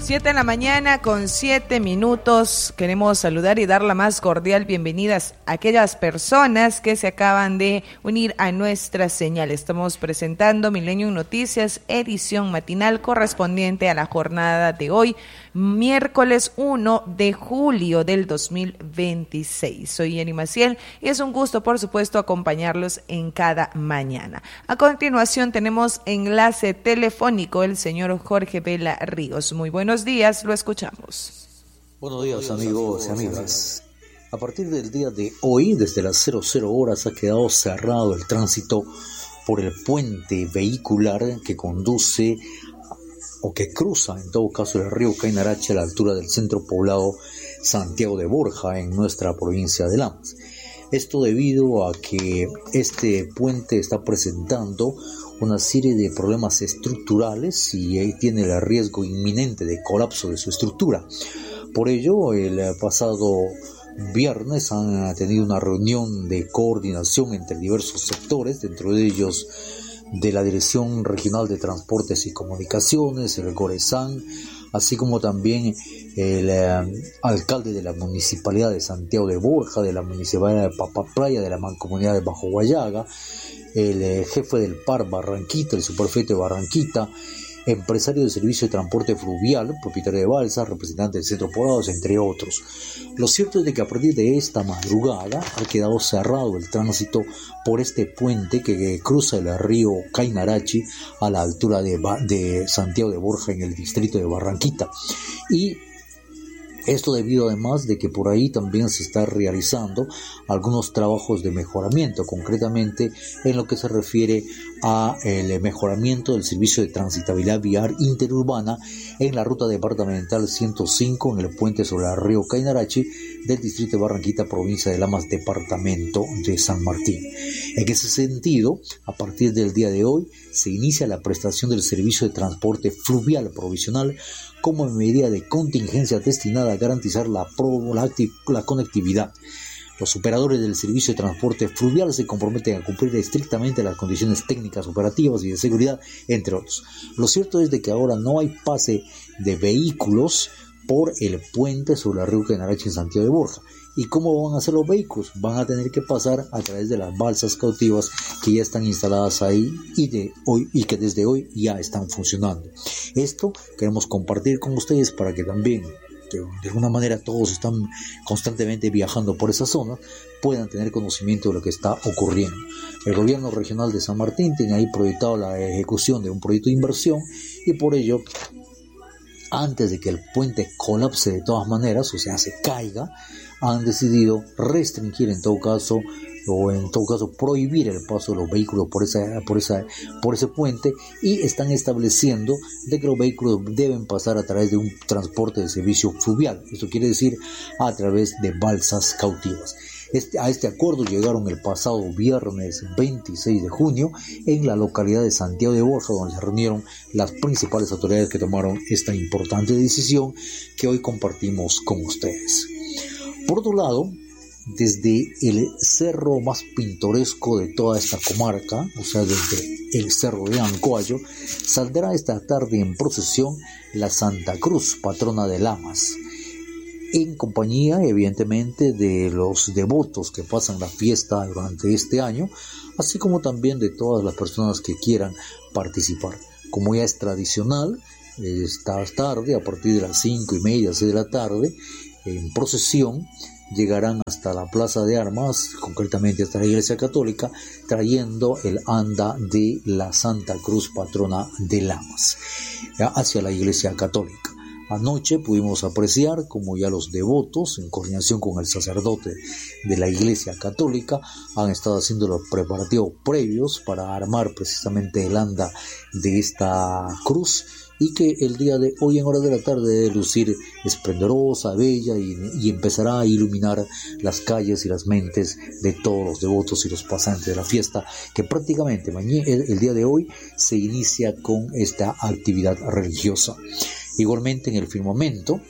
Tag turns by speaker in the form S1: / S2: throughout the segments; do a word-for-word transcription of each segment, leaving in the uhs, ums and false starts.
S1: Siete de la mañana con siete minutos. Queremos saludar y dar la más cordial bienvenida a aquellas personas que se acaban de unir a nuestra señal. Estamos presentando Millennium Noticias, edición matinal correspondiente a la jornada de hoy, miércoles uno de julio del dos mil veintiséis. Soy Jenny Maciel y es un gusto, por supuesto, acompañarlos en cada mañana. A continuación tenemos enlace telefónico el señor Jorge Vela Ríos. Muy buenos días, lo escuchamos.
S2: Buenos días, amigos y amigas. A partir del día de hoy, desde las cero cero horas, ha quedado cerrado el tránsito por el puente vehicular que conduce o que cruza, en todo caso, el río Cainarache a la altura del centro poblado Santiago de Borja, en nuestra provincia de Lamas. Esto debido a que este puente está presentando una serie de problemas estructurales y ahí tiene el riesgo inminente de colapso de su estructura. Por ello, el pasado viernes han tenido una reunión de coordinación entre diversos sectores, dentro de ellos de la Dirección Regional de Transportes y Comunicaciones, el Goresán, así como también el eh, alcalde de la Municipalidad de Santiago de Borja, de la Municipalidad de Papaplaya, de la Mancomunidad de Bajo Guayaga, el eh, jefe del P A R Barranquita, el superprefecto de Barranquita, empresario del servicio de transporte fluvial, propietario de balsas, representante del centro Porados, entre otros. Lo cierto es de que a partir de esta madrugada ha quedado cerrado el tránsito por este puente que, que cruza el río Cainarache a la altura de, de Santiago de Borja, en el distrito de Barranquita. Y esto debido además de que por ahí también se está realizando algunos trabajos de mejoramiento, concretamente en lo que se refiere a el mejoramiento del servicio de transitabilidad vial interurbana en la ruta departamental ciento cinco en el puente sobre el río Cainarache del distrito de Barranquita, provincia de Lamas, departamento de San Martín. En ese sentido, a partir del día de hoy se inicia la prestación del servicio de transporte fluvial provisional como medida de contingencia destinada a garantizar la, pro, la, la conectividad. Los operadores del servicio de transporte fluvial se comprometen a cumplir estrictamente las condiciones técnicas, operativas y de seguridad, entre otros. Lo cierto es de que ahora no hay pase de vehículos por el puente sobre el río Cainarache en Santiago de Borja. ¿Y cómo van a hacer los vehículos? Van a tener que pasar a través de las balsas cautivas que ya están instaladas ahí y, de hoy, y que desde hoy ya están funcionando. Esto queremos compartir con ustedes para que también, de alguna manera, todos están constantemente viajando por esa zona, puedan tener conocimiento de lo que está ocurriendo. El gobierno regional de San Martín tiene ahí proyectado la ejecución de un proyecto de inversión y por ello, antes de que el puente colapse de todas maneras, o sea, se caiga, han decidido restringir en todo caso o en todo caso prohibir el paso de los vehículos por esa, por esa, por ese puente, y están estableciendo de que los vehículos deben pasar a través de un transporte de servicio fluvial. Esto quiere decir a través de balsas cautivas. Este, a este acuerdo llegaron el pasado viernes veintiséis de junio en la localidad de Santiago de Borja, donde se reunieron las principales autoridades que tomaron esta importante decisión que hoy compartimos con ustedes. Por otro lado, desde el cerro más pintoresco de toda esta comarca, o sea, desde el cerro de Ancoayo, saldrá esta tarde en procesión la Santa Cruz, patrona de Lamas, en compañía, evidentemente, de los devotos que pasan la fiesta durante este año, así como también de todas las personas que quieran participar. Como ya es tradicional, esta tarde, a partir de las cinco y media, seis de la tarde, en procesión, llegarán hasta la Plaza de Armas, concretamente hasta la Iglesia Católica, trayendo el anda de la Santa Cruz, patrona de Lamas, hacia la Iglesia Católica. Anoche pudimos apreciar como ya los devotos, en coordinación con el sacerdote de la Iglesia Católica, han estado haciendo los preparativos previos para armar precisamente el anda de esta cruz, y que el día de hoy en horas de la tarde debe lucir esplendorosa, bella, y, y empezará a iluminar las calles y las mentes de todos los devotos y los pasantes de la fiesta, que prácticamente mañana, el, el día de hoy se inicia con esta actividad religiosa. Igualmente en el firmamento,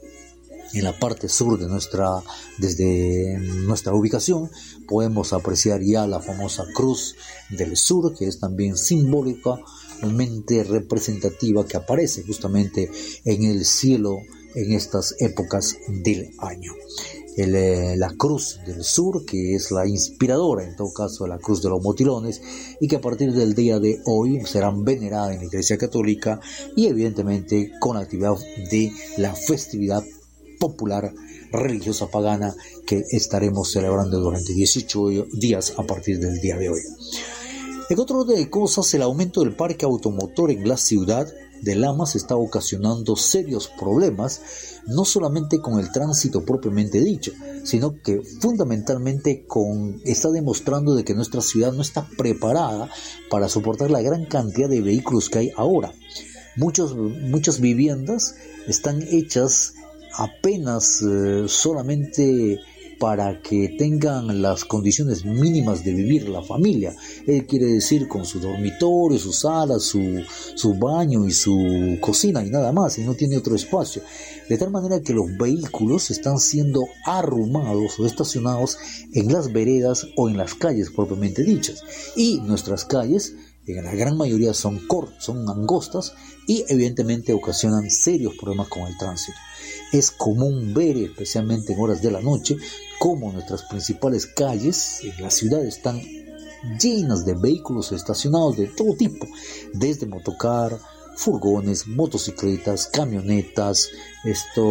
S2: en la parte sur de nuestra, desde nuestra ubicación, podemos apreciar ya la famosa Cruz del Sur, que es también simbólica realmente representativa que aparece justamente en el cielo en estas épocas del año. El, eh, la Cruz del Sur, que es la inspiradora en todo caso de la Cruz de los Motilones, y que a partir del día de hoy serán veneradas en la Iglesia Católica y evidentemente con la actividad de la festividad popular religiosa pagana que estaremos celebrando durante dieciocho días a partir del día de hoy. En otro orden de cosas, el aumento del parque automotor en la ciudad de Lamas está ocasionando serios problemas, no solamente con el tránsito propiamente dicho, sino que fundamentalmente con, está demostrando de que nuestra ciudad no está preparada para soportar la gran cantidad de vehículos que hay ahora. Muchos, muchas viviendas están hechas apenas eh, solamente para que tengan las condiciones mínimas de vivir la familia. Él quiere decir con su dormitorio, su sala, su, su baño y su cocina y nada más, y no tiene otro espacio. De tal manera que los vehículos están siendo arrumados o estacionados en las veredas o en las calles propiamente dichas. Y nuestras calles, en la gran mayoría son cortas, son angostas y evidentemente ocasionan serios problemas con el tránsito. Es común ver, especialmente en horas de la noche, cómo nuestras principales calles en la ciudad están llenas de vehículos estacionados de todo tipo, desde motocar, furgones, motocicletas, camionetas, esto,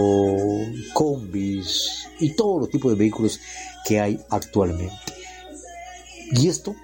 S2: combis y todos los tipos de vehículos que hay actualmente. Y esto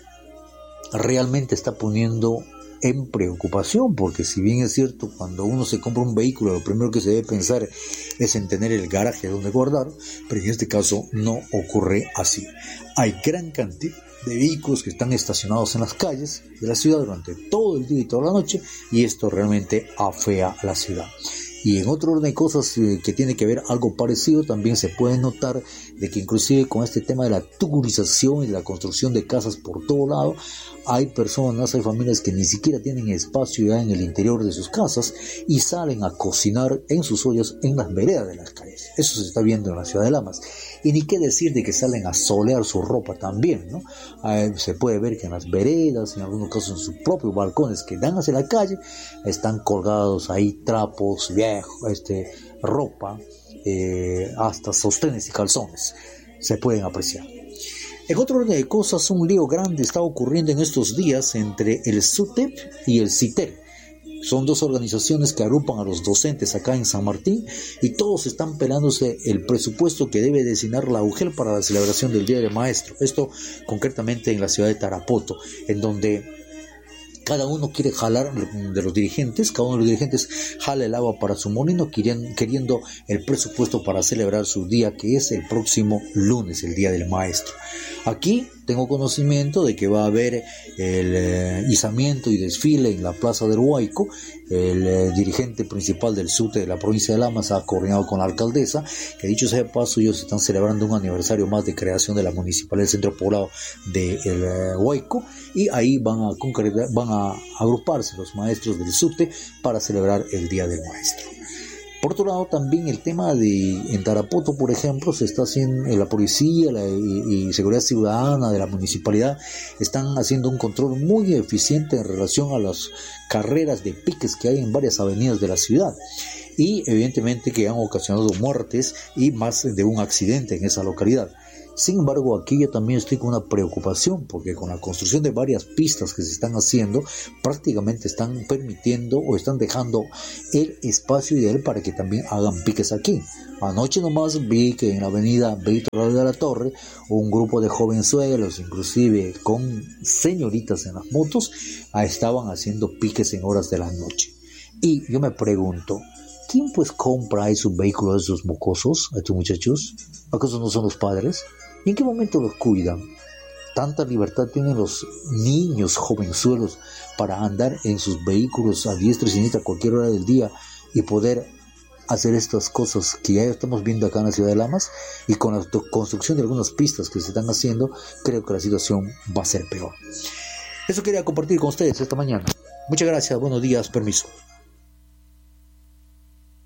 S2: realmente está poniendo en preocupación, porque si bien es cierto, cuando uno se compra un vehículo, lo primero que se debe pensar es en tener el garaje donde guardar, pero en este caso no ocurre así. Hay gran cantidad de vehículos que están estacionados en las calles de la ciudad durante todo el día y toda la noche, y esto realmente afea a la ciudad. Y en otro orden de cosas eh, que tiene que ver algo parecido, también se puede notar de que inclusive con este tema de la turización y de la construcción de casas por todo lado, hay personas, hay familias que ni siquiera tienen espacio ya en el interior de sus casas y salen a cocinar en sus ollas en las veredas de las calles. Eso se está viendo en la ciudad de Lamas. Y ni qué decir de que salen a solear su ropa también, ¿no? Eh, se puede ver que en las veredas, en algunos casos en sus propios balcones que dan hacia la calle, están colgados ahí trapos, viejos, este, ropa, eh, hasta sostenes y calzones. Se pueden apreciar. En otro orden de cosas, un lío grande está ocurriendo en estos días entre el SUTEP y el CITER. Son dos organizaciones que agrupan a los docentes acá en San Martín y todos están peleándose el presupuesto que debe designar la U G E L para la celebración del Día del Maestro. Esto concretamente en la ciudad de Tarapoto, en donde cada uno quiere jalar de los dirigentes, cada uno de los dirigentes jala el agua para su molino, queriendo el presupuesto para celebrar su día, que es el próximo lunes, el Día del Maestro. Aquí tengo conocimiento de que va a haber el eh, izamiento y desfile en la Plaza del Huayco. El eh, dirigente principal del SUTE de la provincia de Lamas ha coordinado con la alcaldesa, que dicho sea de paso, ellos están celebrando un aniversario más de creación de la municipalidad del centro poblado de el, eh, Huayco, y ahí van a concretar, van a agruparse los maestros del SUTE para celebrar el Día del Maestro. Por otro lado, también el tema de en Tarapoto, por ejemplo, se está haciendo, la policía la, y, y seguridad ciudadana de la municipalidad están haciendo un control muy eficiente en relación a las carreras de piques que hay en varias avenidas de la ciudad, y evidentemente que han ocasionado muertes y más de un accidente en esa localidad. Sin embargo, aquí yo también estoy con una preocupación, porque con la construcción de varias pistas que se están haciendo, prácticamente están permitiendo o están dejando el espacio ideal para que también hagan piques aquí. Anoche nomás vi que en la avenida Víctor de la Torre, un grupo de jovenzuelos, inclusive con señoritas en las motos, estaban haciendo piques en horas de la noche. Y yo me pregunto, ¿quién pues compra esos vehículos, esos mocosos, a estos muchachos? ¿Acaso no son los padres? ¿Y en qué momento los cuidan? Tanta libertad tienen los niños jovenzuelos para andar en sus vehículos a diestra y siniestra a cualquier hora del día y poder hacer estas cosas que ya estamos viendo acá en la ciudad de Lamas, y con la construcción de algunas pistas que se están haciendo, creo que la situación va a ser peor. Eso quería compartir con ustedes esta mañana. Muchas gracias, buenos días, permiso.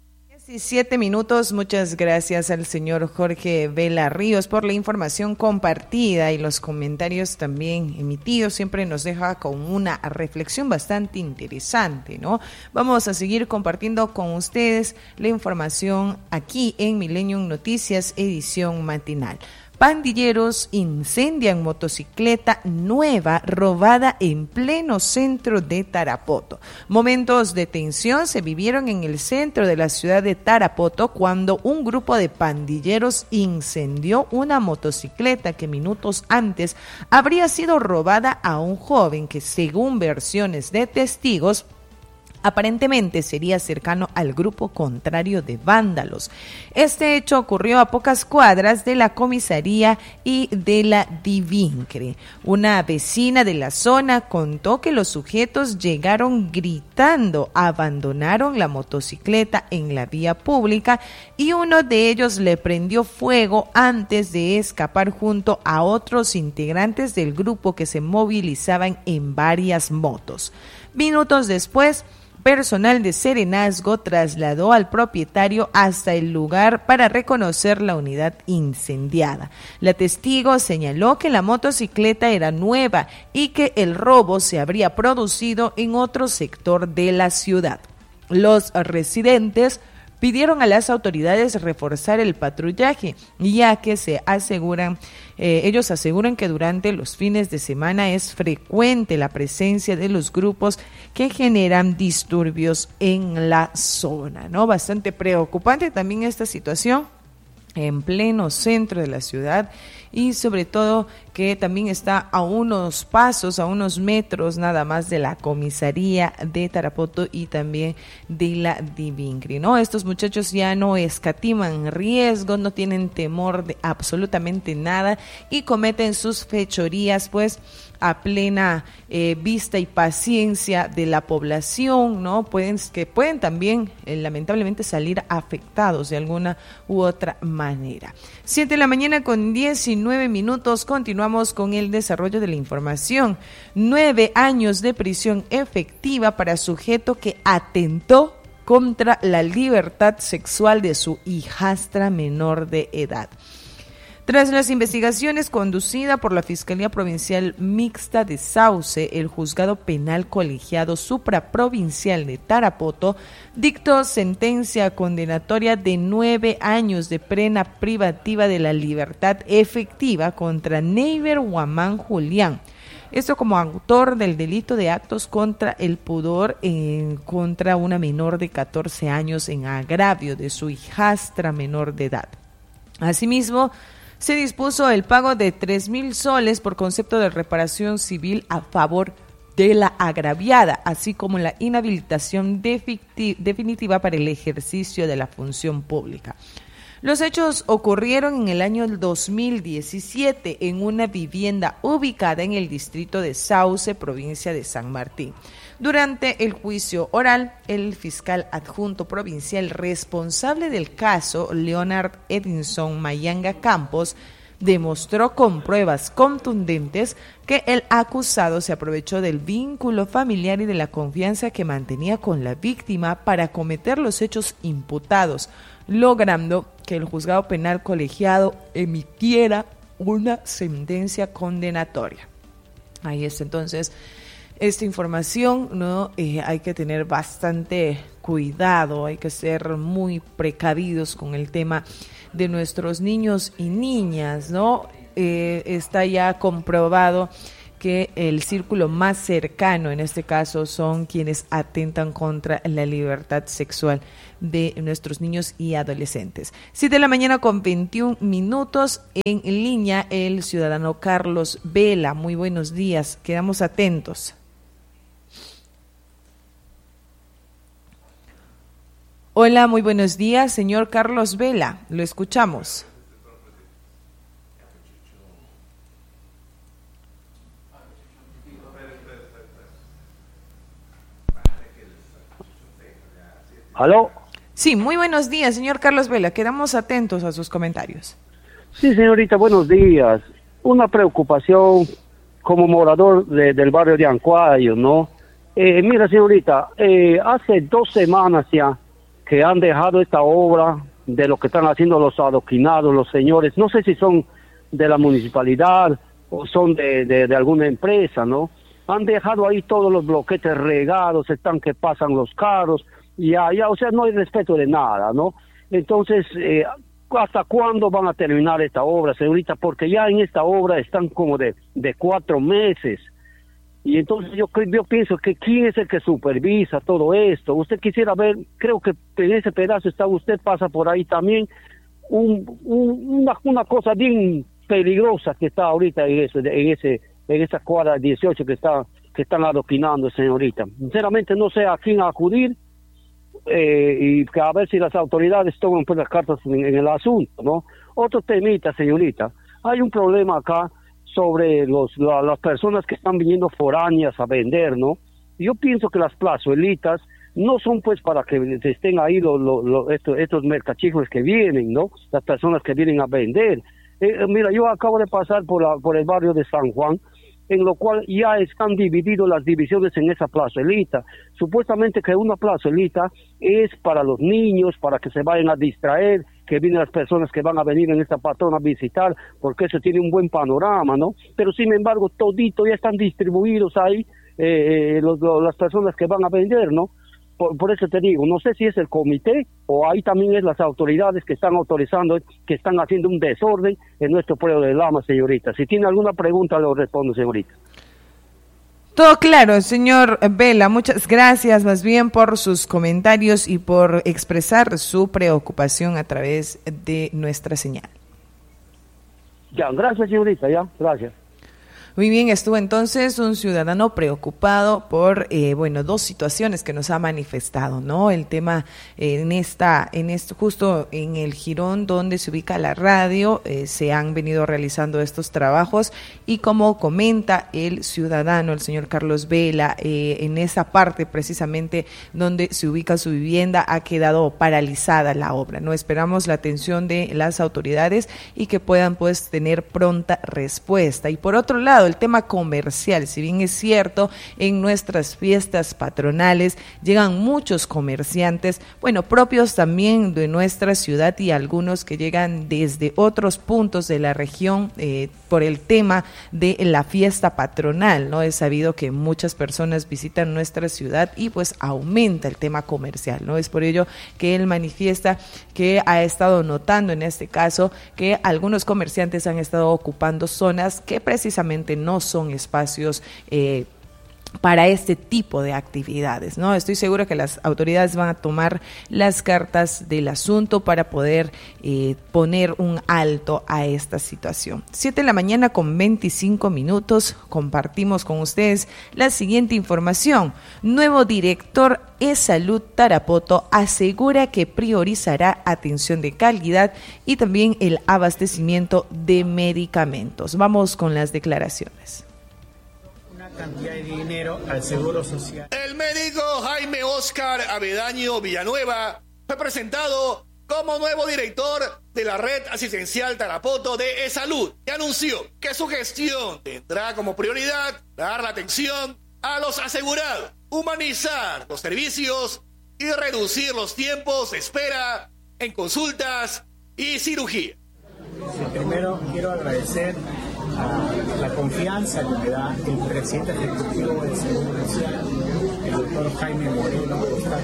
S1: diecisiete minutos, muchas gracias al señor Jorge Vela Ríos por la información compartida y los comentarios también emitidos. Siempre nos deja con una reflexión bastante interesante, ¿no? Vamos a seguir compartiendo con ustedes la información aquí en Millennium Noticias, edición matinal. Pandilleros incendian motocicleta nueva robada en pleno centro de Tarapoto. Momentos de tensión se vivieron en el centro de la ciudad de Tarapoto cuando un grupo de pandilleros incendió una motocicleta que minutos antes habría sido robada a un joven que, según versiones de testigos, aparentemente sería cercano al grupo contrario de vándalos. Este hecho ocurrió a pocas cuadras de la comisaría y de la Divincre. Una vecina de la zona contó que los sujetos llegaron gritando, abandonaron la motocicleta en la vía pública y uno de ellos le prendió fuego antes de escapar junto a otros integrantes del grupo que se movilizaban en varias motos. Minutos después, personal de Serenazgo trasladó al propietario hasta el lugar para reconocer la unidad incendiada. La testigo señaló que la motocicleta era nueva y que el robo se habría producido en otro sector de la ciudad. Los residentes pidieron a las autoridades reforzar el patrullaje, ya que se aseguran, eh, ellos aseguran que durante los fines de semana es frecuente la presencia de los grupos que generan disturbios en la zona, ¿no? Bastante preocupante también esta situación en pleno centro de la ciudad y sobre todo que también está a unos pasos, a unos metros nada más de la comisaría de Tarapoto y también de la Divincre, ¿no? Estos muchachos ya no escatiman riesgos, no tienen temor de absolutamente nada y cometen sus fechorías pues a plena eh, vista y paciencia de la población, ¿no? Pueden, que pueden también eh, lamentablemente salir afectados de alguna u otra manera. Siete de la mañana con diecinueve minutos, continuamos con el desarrollo de la información. Nueve años de prisión efectiva para sujeto que atentó contra la libertad sexual de su hijastra menor de edad. Tras las investigaciones conducidas por la Fiscalía Provincial Mixta de Sauce, el Juzgado Penal Colegiado Supraprovincial de Tarapoto dictó sentencia condenatoria de nueve años de pena privativa de la libertad efectiva contra Neiber Guamán Julián. Esto como autor del delito de actos contra el pudor en contra una menor de catorce años en agravio de su hijastra menor de edad. Asimismo, se dispuso el pago de tres mil soles por concepto de reparación civil a favor de la agraviada, así como la inhabilitación definitiva para el ejercicio de la función pública. Los hechos ocurrieron en el año dos mil diecisiete en una vivienda ubicada en el distrito de Sauce, provincia de San Martín. Durante el juicio oral, el fiscal adjunto provincial responsable del caso, Leonard Edinson Mayanga Campos, demostró con pruebas contundentes que el acusado se aprovechó del vínculo familiar y de la confianza que mantenía con la víctima para cometer los hechos imputados, logrando que el juzgado penal colegiado emitiera una sentencia condenatoria. Ahí está entonces esta información, ¿no? Eh, hay que tener bastante cuidado, hay que ser muy precavidos con el tema de nuestros niños y niñas, ¿no? Eh, está ya comprobado que el círculo más cercano en este caso son quienes atentan contra la libertad sexual de nuestros niños y adolescentes. siete de la mañana con veintiún minutos, en línea el ciudadano Carlos Vela. Muy buenos días, quedamos atentos. Hola, muy buenos días, señor Carlos Vela, lo escuchamos.
S3: ¿Aló?
S1: Sí, muy buenos días, señor Carlos Vela, quedamos atentos a sus comentarios.
S3: Sí, señorita, buenos días. Una preocupación como morador de, del barrio de Ancuayo, ¿no? Eh, mira, señorita, eh, hace dos semanas ya que han dejado esta obra de lo que están haciendo los adoquinados, los señores, no sé si son de la municipalidad o son de, de, de alguna empresa, ¿no? Han dejado ahí todos los bloquetes regados, están que pasan los carros, y allá, o sea, no hay respeto de nada, ¿no? Entonces, eh, ¿hasta cuándo van a terminar esta obra, señorita? Porque ya en esta obra están como de, de cuatro meses. Y entonces yo, yo pienso que quién es el que supervisa todo esto. Usted quisiera ver, creo que en ese pedazo está usted, pasa por ahí también, un, un, una, una cosa bien peligrosa que está ahorita en ese, en ese, en esa cuadra dieciocho que está, que están adoquinando, señorita. Sinceramente no sé a quién acudir, eh, y que a ver si las autoridades toman pues las cartas en, en el asunto, ¿no? Otro temita, señorita, hay un problema acá sobre los la, las personas que están viniendo foráneas a vender, ¿no? Yo pienso que las plazuelitas no son pues para que estén ahí los, los, los, estos, estos mercachijos que vienen, ¿no? Las personas que vienen a vender. Eh, mira, yo acabo de pasar por, la, por el barrio de San Juan, en lo cual ya están divididos las divisiones en esa plazuelita. Supuestamente que una plazuelita es para los niños, para que se vayan a distraer, que vienen las personas que van a venir en esta patrona a visitar, porque eso tiene un buen panorama, ¿no? Pero sin embargo, todito ya están distribuidos ahí, eh, los, los, las personas que van a vender, ¿no? Por, por eso te digo, no sé si es el comité o ahí también es las autoridades que están autorizando, que están haciendo un desorden en nuestro pueblo de Lama, señorita. Si tiene alguna pregunta, lo respondo, señorita.
S1: Todo claro, señor Vela, muchas gracias más bien por sus comentarios y por expresar su preocupación a través de nuestra señal.
S3: Ya, gracias, señorita, ya, gracias.
S1: Muy bien, estuvo entonces un ciudadano preocupado por, eh, bueno, dos situaciones que nos ha manifestado, ¿no? El tema eh, en esta, en esto, justo en el jirón donde se ubica la radio, eh, se han venido realizando estos trabajos y como comenta el ciudadano, el señor Carlos Vela, eh, en esa parte precisamente donde se ubica su vivienda ha quedado paralizada la obra, ¿no? Esperamos la atención de las autoridades y que puedan pues tener pronta respuesta. Y por otro lado, el tema comercial, si bien es cierto, en nuestras fiestas patronales llegan muchos comerciantes, bueno, propios también de nuestra ciudad y algunos que llegan desde otros puntos de la región eh, por el tema de la fiesta patronal, ¿no? Es sabido que muchas personas visitan nuestra ciudad y pues aumenta el tema comercial, ¿no? Es por ello que él manifiesta que ha estado notando en este caso que algunos comerciantes han estado ocupando zonas que precisamente no son espacios eh, para este tipo de actividades, ¿no? Estoy seguro que las autoridades van a tomar las cartas del asunto para poder eh, poner un alto a esta situación. Siete de la mañana con veinticinco minutos, compartimos con ustedes la siguiente información. Nuevo director E-Salud Tarapoto asegura que priorizará atención de calidad y también el abastecimiento de medicamentos. Vamos con las declaraciones.
S4: Cantidad de dinero al Seguro Social.
S5: El médico Jaime Oscar Avedaño Villanueva fue presentado como nuevo director de la Red Asistencial Tarapoto de E-Salud y anunció que su gestión tendrá como prioridad dar la atención a los asegurados, humanizar los servicios y reducir los tiempos de espera en consultas y cirugía.
S4: Sí, primero quiero agradecer a la confianza que me da el presidente ejecutivo del Seguro Social, el doctor Jaime Moreno,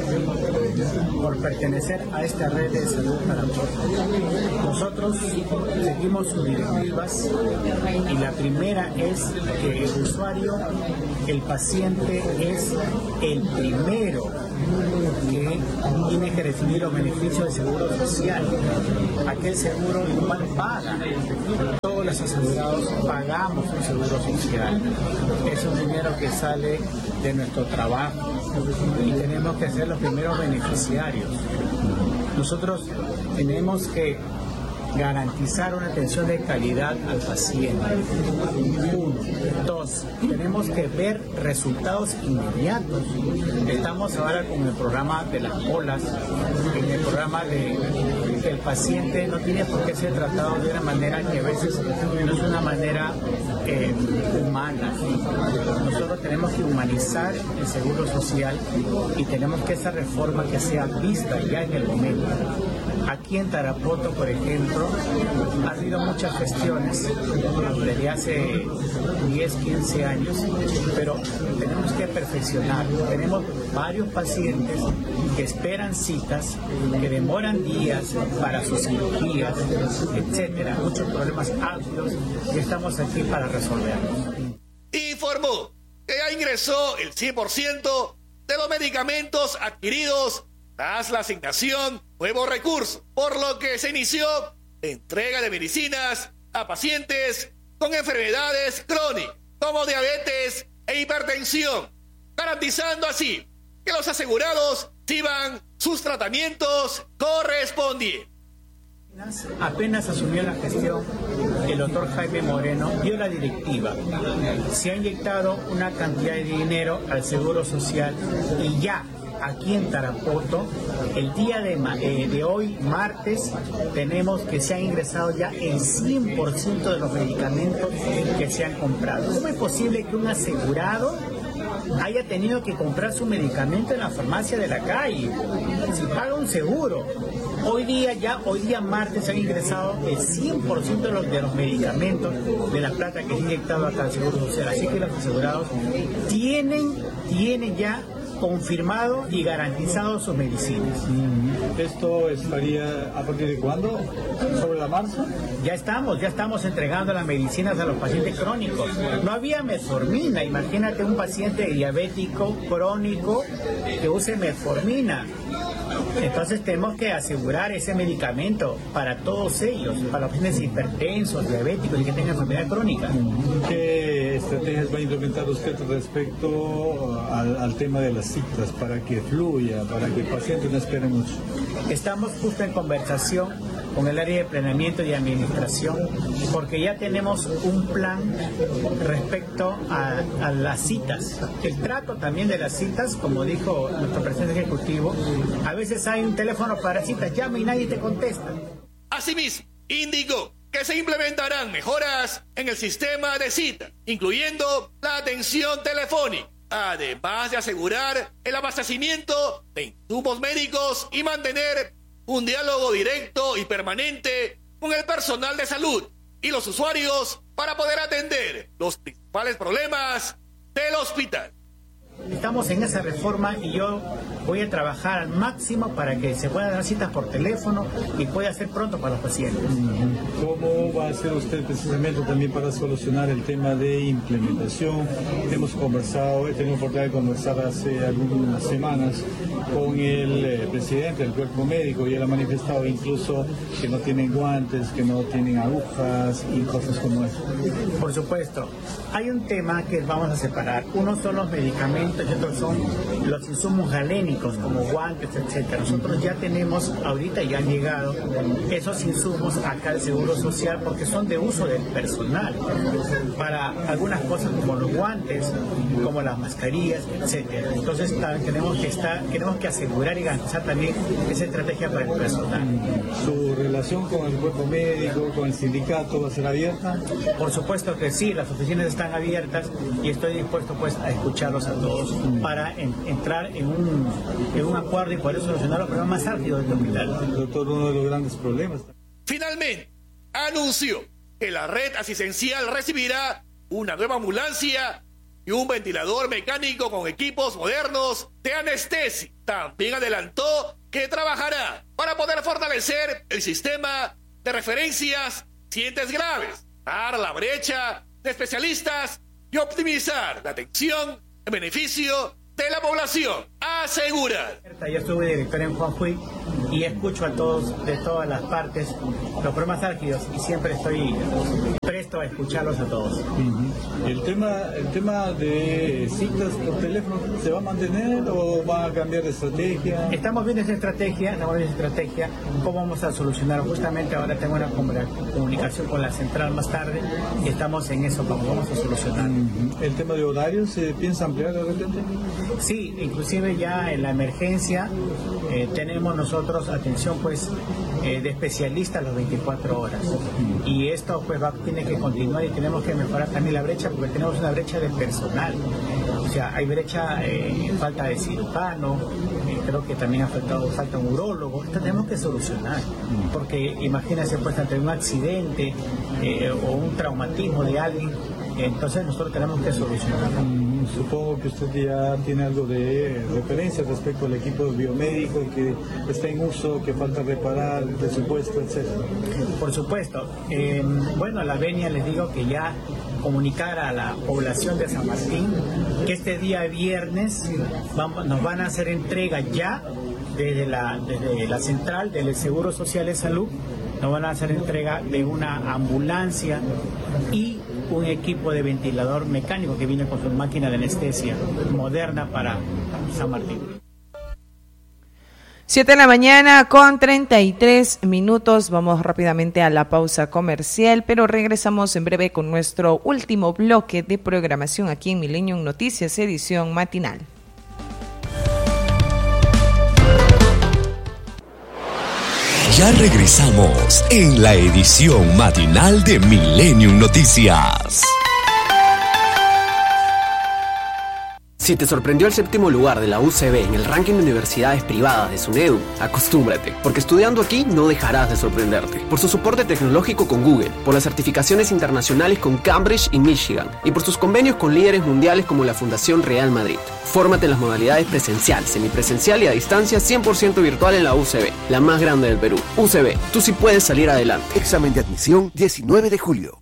S4: por pertenecer a esta red de salud para todos. Nosotros seguimos sus directivas y la primera es que el usuario, el paciente es el primero que tiene que recibir los beneficios del Seguro Social. Aquel seguro igual paga. Todos los asegurados pagamos un seguro social. Es un dinero que sale de nuestro trabajo y tenemos que ser los primeros beneficiarios. Nosotros tenemos que garantizar una atención de calidad al paciente. Uno. Dos, tenemos que ver resultados inmediatos. Estamos ahora con el programa de las colas, en el programa de que el paciente no tiene por qué ser tratado de una manera que a veces no es una manera eh, humana. Nosotros tenemos que humanizar el seguro social y tenemos que esa reforma que sea vista ya en el momento. Aquí en Tarapoto, por ejemplo, ha habido muchas gestiones desde hace diez, quince años, pero tenemos que perfeccionar. Tenemos varios pacientes que esperan citas, que demoran días para sus cirugías, etcétera. Muchos problemas amplios y estamos aquí para resolverlos.
S5: Informó que ya ingresó el cien por ciento de los medicamentos adquiridos tras la asignación nuevos recursos, por lo que se inició la entrega de medicinas a pacientes con enfermedades crónicas como diabetes e hipertensión, garantizando así que los asegurados reciban sus tratamientos correspondientes.
S4: Apenas asumió la gestión, el doctor Jaime Moreno dio la directiva. Se ha inyectado una cantidad de dinero al Seguro Social y ya aquí en Tarapoto, el día de, eh, de hoy, martes, tenemos que se ha ingresado ya el cien por ciento de los medicamentos que se han comprado. ¿Cómo es posible que un asegurado haya tenido que comprar su medicamento en la farmacia de la calle? Si paga un seguro. Hoy día ya, hoy día martes se han ingresado el cien por ciento de los, de los medicamentos de la plata que se ha inyectado acá al Seguro Social. Así que los asegurados tienen, tienen ya confirmado y garantizado sus medicinas.
S6: ¿Esto estaría a partir de cuándo? ¿Sobre la marzo?
S4: Ya estamos, ya estamos entregando las medicinas a los pacientes crónicos. No había metformina, imagínate un paciente diabético crónico que use metformina. Entonces tenemos que asegurar ese medicamento para todos ellos, para los pacientes hipertensos, diabéticos y que tengan enfermedad crónica.
S6: ¿Qué estrategias va a implementar usted respecto al, al tema de las citas para que fluya, para que el paciente no espere mucho?
S4: Estamos justo en conversación con el área de planeamiento y administración porque ya tenemos un plan respecto a, a las citas. El trato también de las citas, como dijo nuestro presidente ejecutivo, a veces hay un teléfono para citas, llama y nadie te contesta.
S5: Asimismo, indicó que se implementarán mejoras en el sistema de citas, incluyendo la atención telefónica, además de asegurar el abastecimiento de insumos médicos y mantener un diálogo directo y permanente con el personal de salud y los usuarios para poder atender los principales problemas del hospital.
S4: Estamos en esa reforma y yo voy a trabajar al máximo para que se puedan dar citas por teléfono y pueda ser pronto para los pacientes.
S6: ¿Cómo va a hacer usted precisamente también para solucionar el tema de implementación? Hemos conversado, he tenido oportunidad de conversar hace algunas semanas con el eh, presidente del cuerpo médico y él ha manifestado incluso que no tienen guantes, que no tienen agujas y cosas como eso.
S4: Por supuesto, hay un tema que vamos a separar. Uno son los medicamentos y otros son los insumos galénicos como guantes, etcétera. Nosotros ya tenemos, ahorita ya han llegado esos insumos acá al Seguro Social porque son de uso del personal para algunas cosas como los guantes, como las mascarillas, etcétera. Entonces tenemos que estar, queremos que asegurar y garantizar también esa estrategia para el personal.
S6: ¿Su relación con el cuerpo médico, con el sindicato va a ser abierta?
S4: Por supuesto que sí, las oficinas están abiertas y estoy dispuesto pues a escucharlos a todos para en, entrar en un, en un acuerdo y poder solucionar los problemas más álgidos del hospital.
S6: Doctor, uno de los grandes problemas.
S5: Finalmente, anunció que la red asistencial recibirá una nueva ambulancia y un ventilador mecánico con equipos modernos de anestesia. También adelantó que trabajará para poder fortalecer el sistema de referencias pacientes graves, dar la brecha de especialistas y optimizar la atención en beneficio de la población. asegura.
S4: Yo estuve director en Jujuy y escucho a todos de todas las partes los problemas álgidos y siempre estoy presto a escucharlos a todos.
S6: Uh-huh. El tema, el tema de citas por teléfono, ¿se va a mantener o va a cambiar de estrategia?
S4: Estamos viendo esa estrategia, estamos viendo esa estrategia, cómo vamos a solucionar. Justamente ahora tengo una comunicación con la central más tarde y estamos en eso, cómo vamos a solucionar.
S6: Uh-huh. ¿El tema de horarios se piensa ampliar de repente?
S4: Sí, inclusive ya en la emergencia eh, tenemos nosotros atención pues eh, de especialistas las veinticuatro horas y esto pues va, tiene que continuar y tenemos que mejorar también la brecha porque tenemos una brecha de personal, o sea hay brecha, eh, falta de cirujano, eh, creo que también ha faltado, falta un urólogo. Esto tenemos que solucionar porque imagínense pues ante un accidente eh, o un traumatismo de alguien, entonces nosotros tenemos que solucionarlo.
S6: Supongo que usted ya tiene algo de referencia respecto al equipo biomédico que está en uso, que falta reparar, el presupuesto, etcétera.
S4: Por supuesto. Eh, bueno, a la venia les digo que ya comunicar a la población de San Martín que este día viernes vamos, nos van a hacer entrega ya desde la, desde la central del Seguro Social de Salud, nos van a hacer entrega de una ambulancia y un equipo de ventilador mecánico que viene con su máquina de anestesia moderna para San Martín.
S1: Siete de la mañana con treinta y tres minutos. Vamos rápidamente a la pausa comercial, pero regresamos en breve con nuestro último bloque de programación aquí en Millennium Noticias, edición matinal.
S7: Ya regresamos en la edición matinal de Millennium Noticias.
S8: Si te sorprendió el séptimo lugar de la U C B en el ranking de universidades privadas de SUNEDU, acostúmbrate, porque estudiando aquí no dejarás de sorprenderte. Por su soporte tecnológico con Google, por las certificaciones internacionales con Cambridge y Michigan, y por sus convenios con líderes mundiales como la Fundación Real Madrid. Fórmate en las modalidades presencial, semipresencial y a distancia cien por ciento virtual en la U C B, la más grande del Perú. U C B, tú sí puedes salir adelante.
S9: Examen de admisión diecinueve de julio.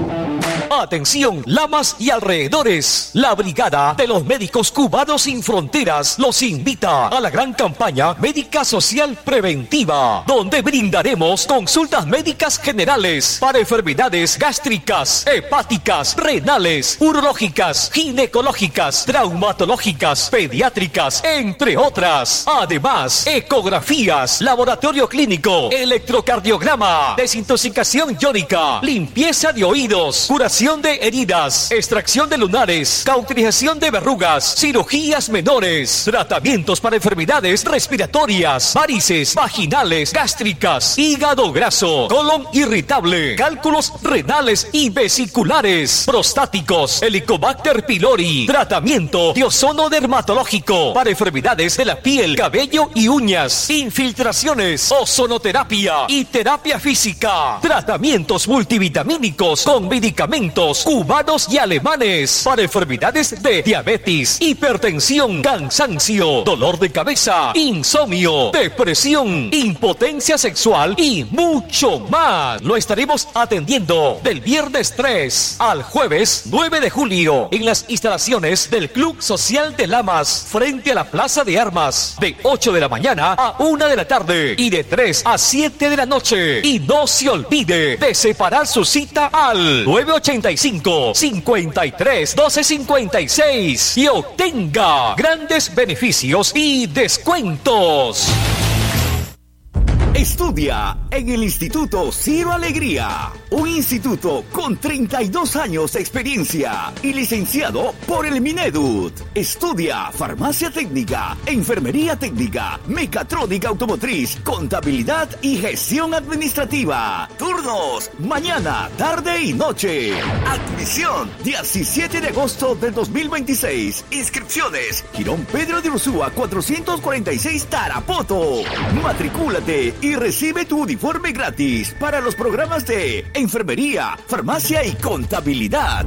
S7: Atención, Lamas y alrededores. La Brigada de los Médicos Cubanos Sin Fronteras los invita a la gran campaña Médica Social Preventiva, donde brindaremos consultas médicas generales para enfermedades gástricas, hepáticas, renales, urológicas, ginecológicas, traumatológicas, pediátricas, entre otras. Además, ecografías, laboratorio clínico, electrocardiograma, desintoxicación iónica, limpieza de oídos, curación de heridas, extracción de lunares, cauterización de verrugas, cirugías menores, tratamientos para enfermedades respiratorias, varices, vaginales, gástricas, hígado graso, colon irritable, cálculos renales y vesiculares, prostáticos, Helicobacter pylori, tratamiento de ozono dermatológico para enfermedades de la piel, cabello y uñas, infiltraciones, ozonoterapia y terapia física, tratamientos multivitamínicos con medicamentos cubanos y alemanes para enfermedades de diabetes, hipertensión, cansancio, dolor de cabeza, insomnio, depresión, impotencia sexual y mucho más. Lo estaremos atendiendo del viernes tres al jueves nueve de julio en las instalaciones del Club Social de Lamas frente a la Plaza de Armas de ocho de la mañana a una de la tarde y de tres a siete de la noche. Y no se olvide de separar su cita al nueve ochenta y cinco, cincuenta y tres, doce cincuenta y seis y obtenga grandes beneficios y descuentos.
S9: Estudia en el Instituto Ciro Alegría, un instituto con treinta y dos años de experiencia y licenciado por el Mineduc. Estudia farmacia técnica, enfermería técnica, mecatrónica automotriz, contabilidad y gestión administrativa. Turnos mañana, tarde y noche. Admisión diecisiete de agosto del dos mil veintiséis. Inscripciones Girón Pedro de Ursúa cuatrocientos cuarenta y seis Tarapoto. Matricúlate y recibe tu uniforme gratis para los programas de enfermería, farmacia y contabilidad.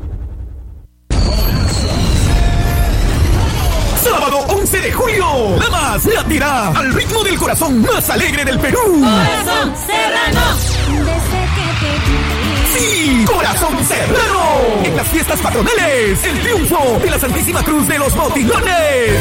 S9: Sábado once de julio, Lamas latirá al ritmo del corazón más alegre del Perú.
S10: Corazón Serrano. Desde que te
S9: ¡Sí! ¡Corazón Serrano! En las fiestas patronales, el triunfo de la Santísima Cruz de los Botilones.